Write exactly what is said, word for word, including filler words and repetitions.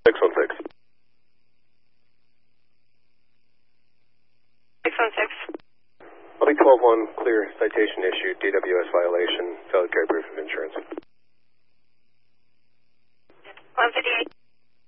six one six. six one six. I'll be twelve one, clear citation issued, D W S violation, valid carry proof of insurance.